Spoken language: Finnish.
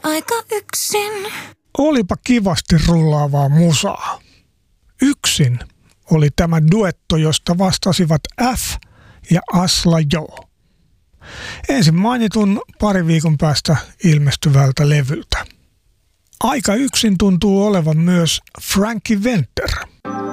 aika yksin. Olipa kivasti rullaavaa musaa. Yksin oli tämä duetto, josta vastasivat F ja Asla Jo. Ensin mainitun pari viikon päästä ilmestyvältä levyltä. Aika yksin tuntuu olevan myös Frankie Venter.